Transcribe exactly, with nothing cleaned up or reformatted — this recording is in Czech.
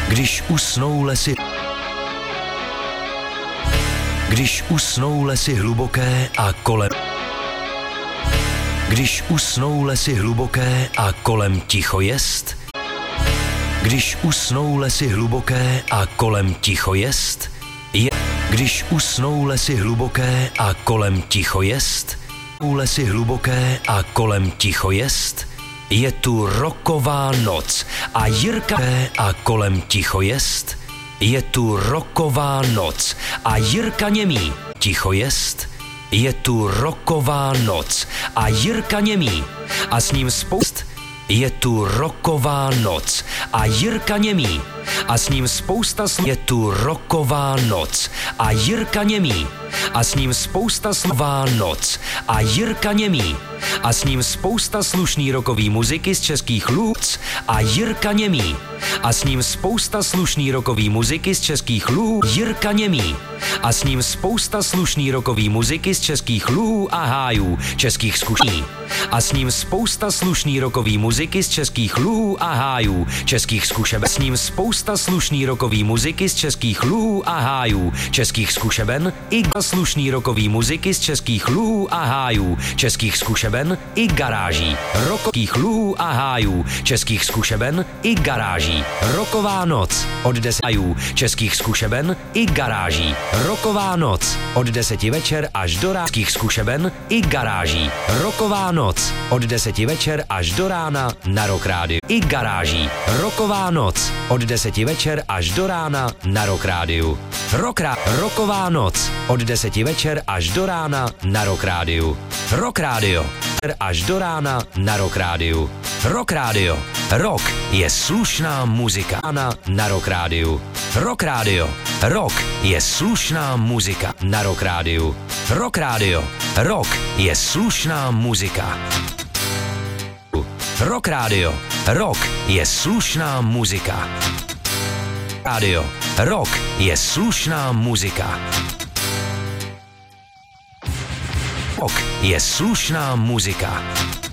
Když usnou lesy, když usnou lesy hluboké a kolem, když usnou lesy hluboké a kolem ticho jest, když usnou lesy hluboké a kolem ticho jest, je, když usnou lesy hluboké a kolem ticho jest, lesy hluboké a kolem ticho jest, je tu roková noc a Jirka a kolem ticho jest, je tu roková noc a Jirka němý, ticho jest, je tu roková noc a Jirka němý a s ním spoust, je tu roková noc a Jirka němý a s ním spousta sl... Je tu roková noc a Jirka němý a s ním spousta slová noc a Jirka němý a s ním spousta slušný rokový muziky z českých Luhů a Jirka němý a s ním spousta slušný rokový muziky z českých Luhů Jirka němý a s ním spousta slušný rokový muziky z českých Luhů a hájů českých zkušení a s ním spousta slušný rokový muziky z českých Luhů a hájů českých zkušeben s ním spousta slušný rokový muziky z českých Luhů a hájů českých zkušeben i slušný rokový muziky z českých Luhů a hájů českých zkušeben i garáží rokových Luhů a hájů českých zkušeben i garáží roková noc od deseti českých zkušeben i garáží roková noc od deseti večer až do rána zkušeben i garáží roková noc od deseti večer až do rána na Rock Rádiu i garáží roková noc od deseti večer až do rána na Rock Rádiu Rock Rá... roková noc od deseti večer až do rána na Rock Rádiu Rock Radio až do rána na Rock Rádiu Rock Radio Rock je slušná muzika na, na Rock Rádiu Rock Radio Rock je slušná muzika na Rock Rádiu Rock Radio Rock je slušná muzika Rock Radio Rock je slušná muzika Radio Rock je slušná muzika Rock je slušná muzika